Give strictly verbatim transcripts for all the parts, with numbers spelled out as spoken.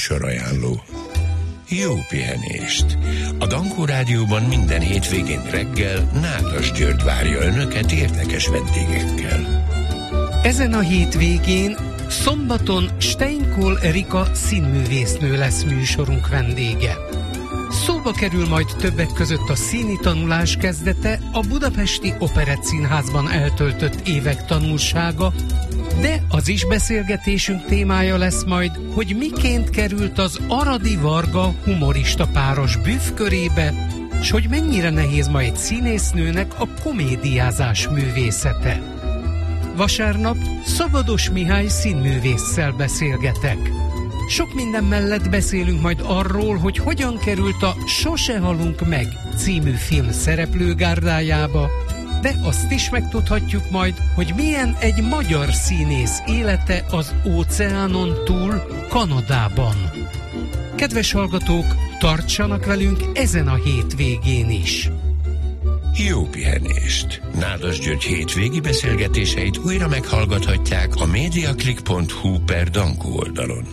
Műsorajánló. Jó pihenést! A Dankó Rádióban minden hétvégén reggel Nádas György várja önöket érdekes vendégekkel. Ezen a hétvégén szombaton Steinkol Erika színművésznő lesz műsorunk vendége. Szóba kerül majd többek között a színi tanulás kezdete, a Budapesti Operettszínházban eltöltött évek tanulsága, de az is beszélgetésünk témája lesz majd, hogy miként került az Aradi Varga humorista páros büff körébe, s hogy mennyire nehéz ma egy színésznőnek a komédiázás művészete. Vasárnap Szabados Mihály színművésszel beszélgetek. Sok minden mellett beszélünk majd arról, hogy hogyan került a Sose halunk meg című film szereplőgárdájába, de azt is megtudhatjuk majd, hogy milyen egy magyar színész élete az óceánon túl, Kanadában. Kedves hallgatók, tartsanak velünk ezen a hétvégén is! Jó pihenést! Nádas György hétvégi beszélgetéseit újra meghallgathatják a mediaclick pont hu per Dankó oldalon.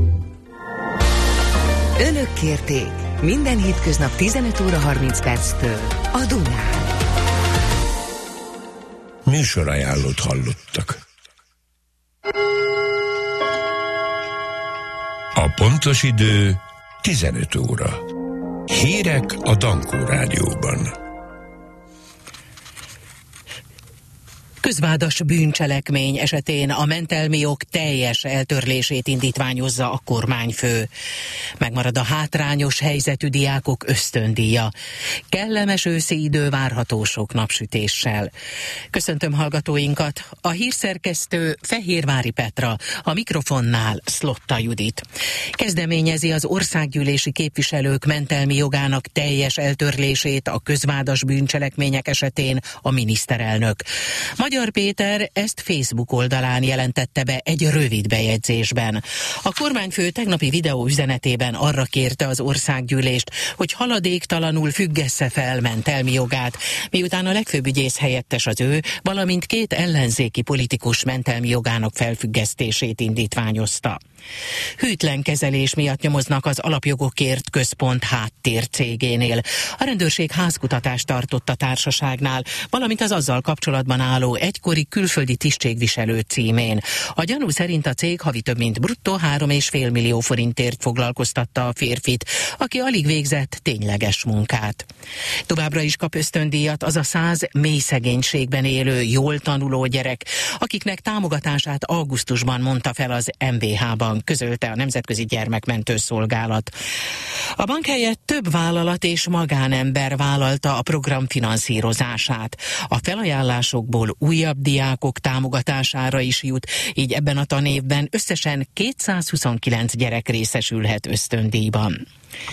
Önök kérték minden hétköznap tizenöt óra harminc perctől a Dunán. Műsorajánlót hallottak. A pontos idő tizenöt óra. Hírek a Dankó Rádióban. Közvádas bűncselekmény esetén a mentelmi jog teljes eltörlését indítványozza a kormányfő. Megmarad a hátrányos helyzetű diákok ösztöndíja. Kellemes őszi idő várható sok napsütéssel. Köszöntöm hallgatóinkat. A hírszerkesztő Fehérvári Petra, a mikrofonnál Szlotta Judit. Kezdeményezi az országgyűlési képviselők mentelmi jogának teljes eltörlését a közvádas bűncselekmények esetén a miniszterelnök. Magyar Péter ezt Facebook oldalán jelentette be egy rövid bejegyzésben. A kormányfő tegnapi videó üzenetében arra kérte az országgyűlést, hogy haladéktalanul függessze fel mentelmi jogát, miután a legfőbb ügyész helyettes az ő, valamint két ellenzéki politikus mentelmi jogának felfüggesztését indítványozta. Hűtlen kezelés miatt nyomoznak az Alapjogokért Központ háttércégénél. A rendőrség házkutatást tartott a társaságnál, valamint az azzal kapcsolatban álló egykori külföldi tisztségviselő címén. A gyanú szerint a cég havi több mint bruttó három és fél millió forintért foglalkoztatta a férfit, aki alig végzett tényleges munkát. Továbbra is kap ösztöndíjat az a száz mély szegénységben élő, jól tanuló gyerek, akiknek támogatását augusztusban mondta fel az em vé há-ban, közölte a Nemzetközi Gyermekmentő Szolgálat. A bank helyett több vállalat és magánember vállalta a program finanszírozását. A felajánlásokból újabb diákok támogatására is jut, így ebben a tanévben összesen kétszázhuszonkilenc gyerek részesülhet ösztöndíjban.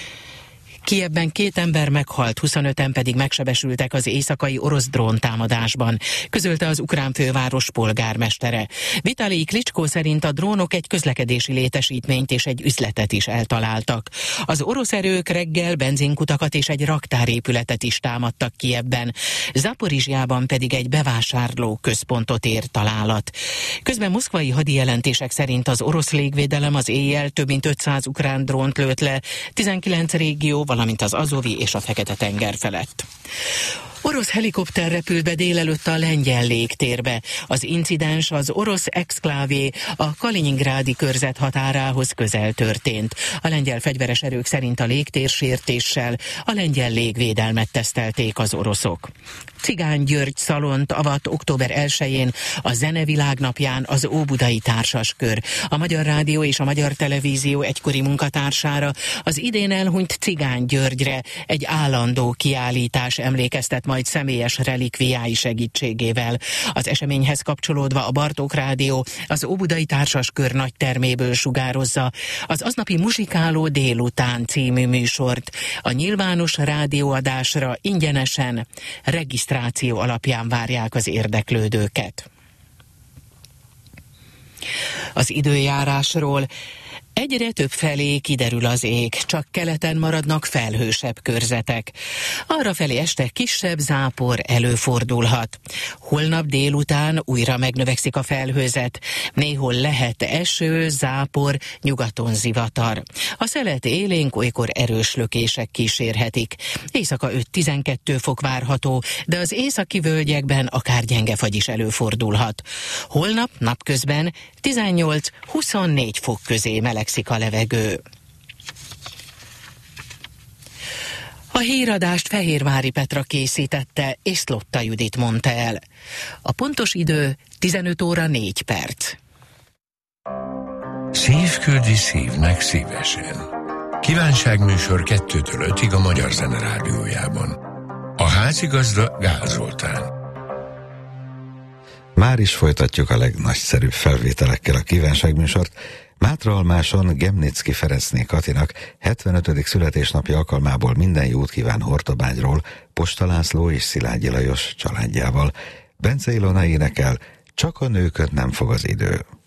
Kijevben két ember meghalt, huszonöten pedig megsebesültek az éjszakai orosz dróntámadásban, közölte az ukrán főváros polgármestere. Vitalij Klitschko szerint a drónok egy közlekedési létesítményt és egy üzletet is eltaláltak. Az orosz erők reggel benzinkutakat és egy raktárépületet is támadtak Kijevben, Zaporizsjában pedig egy bevásárló központot ért találat. Közben moszkvai hadijelentések szerint az orosz légvédelem az éjjel több mint ötszáz ukrán drónt lőtt le, tizenkilenc régió, valamint az Azovi és a Fekete-tenger felett. Orosz helikopter repült be délelőtt a lengyel légtérbe. Az incidens az orosz exklávé a Kaliningrádi körzet határához közel történt. A lengyel fegyveres erők szerint a légtérsértéssel a lengyel légvédelmet tesztelték az oroszok. Cigány György szalont avat október elsején a Zenevilágnapján az Óbudai Társaskör. A Magyar Rádió és a Magyar Televízió egykori munkatársára, az idén elhunyt Cigány Györgyre egy állandó kiállítás emlékeztet majd személyes relikviái segítségével. Az eseményhez kapcsolódva a Bartók Rádió az Óbudai Társaskör nagy terméből sugározza az aznapi Muzsikáló délután című műsort. A nyilvános rádióadásra ingyenesen regisztráció alapján várják az érdeklődőket. Az időjárásról. Egyre több felé kiderül az ég, csak keleten maradnak felhősebb körzetek. Arrafelé este kisebb zápor előfordulhat. Holnap délután újra megnövekszik a felhőzet. Néhol lehet eső, zápor, nyugaton zivatar. A szelet élénk, olykor erős lökések kísérhetik. Éjszaka öt-tizenkét fok várható, de az északi völgyekben akár gyenge fagy is előfordulhat. Holnap napközben tizennyolc-huszonnégy fok közé melegszik a levegő. A híradást Fehérvári Petra készítette, és Szlotta Judit mondta el. A pontos idő tizenöt óra négy perc. Szív küldi szívnek szívesen. Kívánságműsor kettőtől ötig a Magyar Zene Rádiójában. A házigazda Gál Zoltán. Már is folytatjuk a legnagyszerűbb felvételekkel a kívánságműsort. Mátraalmáson Gemnicki Ferencné Katinak hetvenötödik születésnapja alkalmából minden jót kíván Hortobágyról Posta László és Szilágyi Lajos családjával. Bence Ilona énekel, Csak a nőköt nem fog az idő.